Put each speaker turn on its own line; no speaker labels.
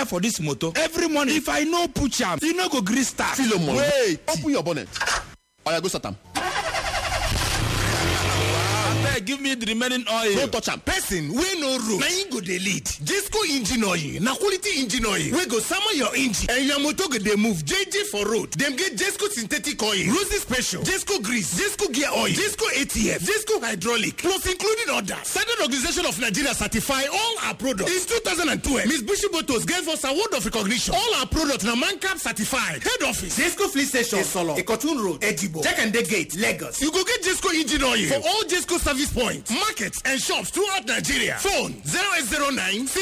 tire for this motor. Every morning, if I no put am, e no go gree start.
Philemon, wait, open your bonnet. Oya, go start am.
Give me the remaining oil.
No touch am.
Person wey no road na him go dey lead. Jesco engine oil na quality engine oil wey go sama your engine and your motor go dey move jeje for road. Dem get Jesco synthetic oil, Rosy Special, Jesco grease, Jesco gear oil, Jesco ATF, Jesco hydraulic, plus including others. Standard Organization of Nigeria certify all our products. Since 2012, Mitsubishi Motors gave us award of recognition. All our products na ManCap certified. Head office, Jesco Fleet Station, Isolo, Ikotun Road, Ejibo, Jakande Gate, Lagos. You go get Jesco engine oil for all Jesco service points, markets and shops throughout Nigeria. Phone 0809